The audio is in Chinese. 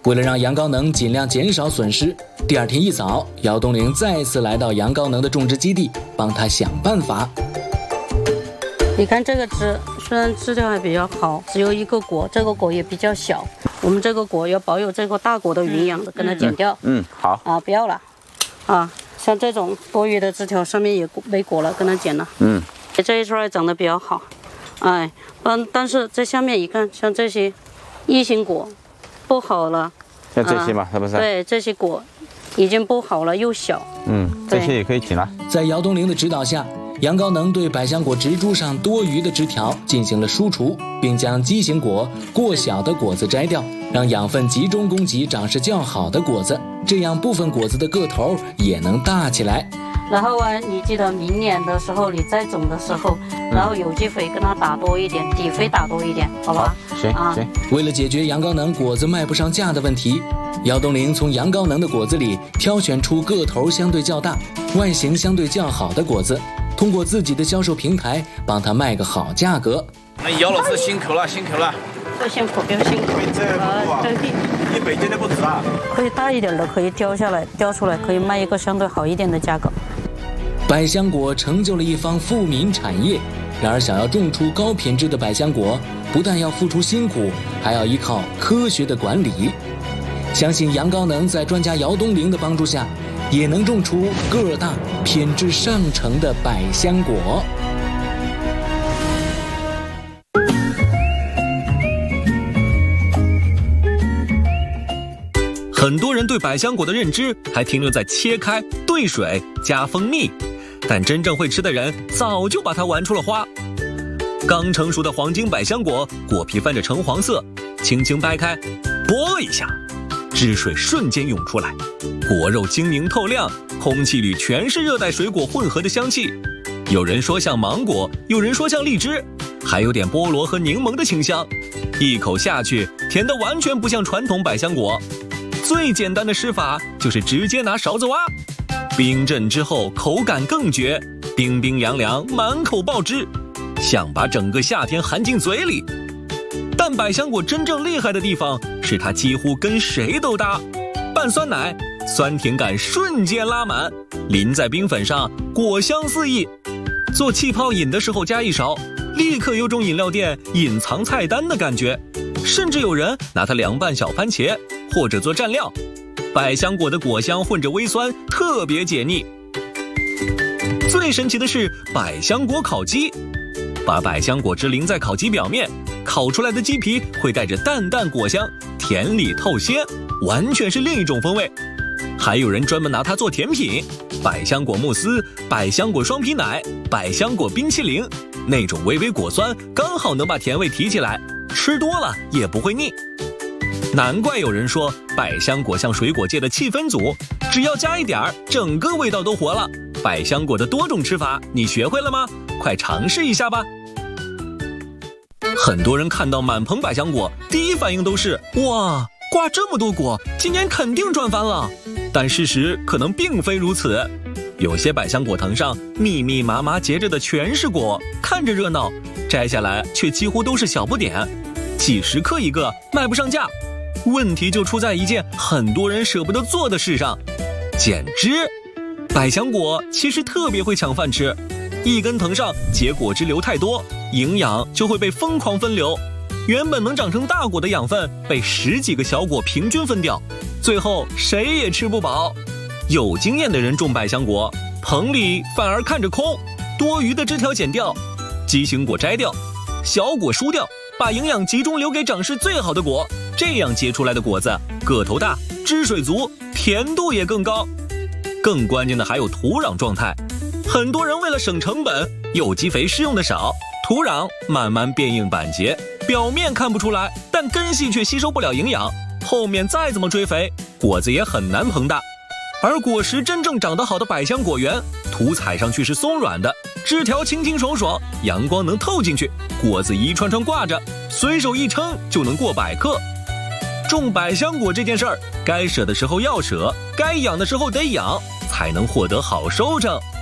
为了让杨高能尽量减少损失，第二天一早，姚东林再次来到杨高能的种植基地，帮他想办法。 你看这个枝，虽然枝条还比较好，只有一个果，这个果也比较小。我们这个果要保有这个大果的营养的，跟它剪掉。 好啊， 不要了，啊，像这种多余的枝条上面也没果了，跟它剪了。这一串长得比较好，哎，但是在下面一看，像这些异形果不好了。 像这些嘛，是不是？ 对，这些果已经不好了，又小。 这些也可以剪了。 在姚东林的指导下，杨高能对百香果植株上多余的枝条进行了疏除，并将畸形果、过小的果子摘掉，让养分集中供给长势较好的果子，这样部分果子的个头也能大起来。 然后啊，你记得明年的时候你再种的时候，然后有机肥跟它打多一点，底肥打多一点，好吧？ 行。 为了解决杨高能果子卖不上价的问题，姚东林从杨高能的果子里挑选出个头相对较大、外形相对较好的果子，通过自己的销售平台帮他卖个好价格。 那姚老师辛苦了。 这辛苦不要辛苦。 一百斤都不止啊。 可以大一点的可以雕出来，可以卖一个相对好一点的价格。 百香果成就了一方富民产业，然而想要种出高品质的百香果，不但要付出辛苦，还要依靠科学的管理。相信杨高能在专家姚东林的帮助下，也能种出个儿大、品质上乘的百香果。 很多人对百香果的认知还停留在切开、兑水、加蜂蜜，但真正会吃的人早就把它玩出了花。刚成熟的黄金百香果，果皮泛着橙黄色，轻轻掰开，啵一下，汁水瞬间涌出来，果肉晶莹透亮，空气里全是热带水果混合的香气。有人说像芒果，有人说像荔枝，还有点菠萝和柠檬的清香。一口下去，甜得完全不像传统百香果。最简单的吃法就是直接拿勺子挖，冰镇之后口感更绝，冰冰凉凉，满口爆汁，想把整个夏天含进嘴里。但百香果真正厉害的地方是它几乎跟谁都搭，拌酸奶，酸甜感瞬间拉满，淋在冰粉上，果香四溢。做气泡饮的时候加一勺，立刻有种饮料店隐藏菜单的感觉。甚至有人拿它凉拌小番茄，或者做蘸料。百香果的果香混着微酸，特别解腻。最神奇的是百香果烤鸡，把百香果汁淋在烤鸡表面，烤出来的鸡皮会带着淡淡果香，甜里透鲜，完全是另一种风味。还有人专门拿它做甜品，百香果慕斯、百香果双皮奶、百香果冰淇淋，那种微微果酸刚好能把甜味提起来，吃多了也不会腻。难怪有人说百香果像水果界的气氛组，只要加一点儿，整个味道都活了。百香果的多种吃法你学会了吗？快尝试一下吧。很多人看到满棚百香果，第一反应都是哇，挂这么多果，今年肯定赚翻了。但事实可能并非如此，有些百香果藤上密密麻麻结着的全是果，看着热闹，摘下来却几乎都是小不点，几十克一个，卖不上价。问题就出在一件很多人舍不得做的事上，剪枝。百香果其实特别会抢饭吃，一根藤上结果汁流太多，营养就会被疯狂分流，原本能长成大果的养分被10几个小果平均分掉，最后谁也吃不饱。有经验的人种百香果，棚里反而看着空，多余的枝条剪掉，畸形果摘掉，小果疏掉，把营养集中留给长势最好的果，这样结出来的果子个头大，汁水足，甜度也更高。更关键的还有土壤状态，很多人为了省成本，有机肥施用的少，土壤慢慢变硬板结，表面看不出来，但根系却吸收不了营养，后面再怎么追肥，果子也很难膨大。而果实真正长得好的百香果园，土踩上去是松软的，枝条清清爽爽，阳光能透进去，果子一串串挂着，随手一称就能过100克。种百香果这件事儿，该舍的时候要舍，该养的时候得养，才能获得好收成。